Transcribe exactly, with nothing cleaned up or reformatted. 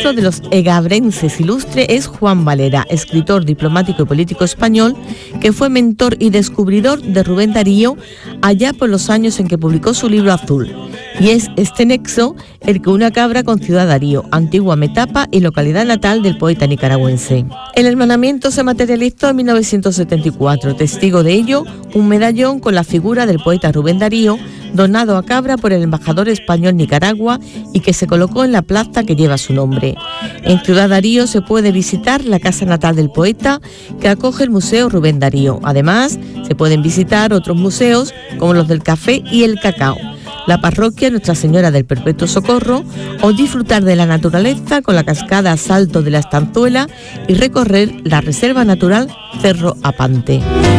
Otro de los egabrenses ilustres es Juan Valera, escritor, diplomático y político español, que fue mentor y descubridor de Rubén Darío allá por los años en que publicó su libro Azul. Y es este nexo el que une a Cabra con Ciudad Darío, antigua metapa y localidad natal del poeta nicaragüense. El hermanamiento se materializó en mil novecientos setenta y cuatro, testigo de ello un medallón con la figura del poeta Rubén Darío, donado a Cabra por el embajador español en Nicaragua y que se colocó en la plaza que lleva su nombre. En Ciudad Darío se puede visitar la casa natal del poeta, que acoge el Museo Rubén Darío. Además, se pueden visitar otros museos como los del café y el cacao, la parroquia Nuestra Señora del Perpetuo Socorro, o disfrutar de la naturaleza con la cascada Salto de la Estanzuela y recorrer la Reserva Natural Cerro Apante.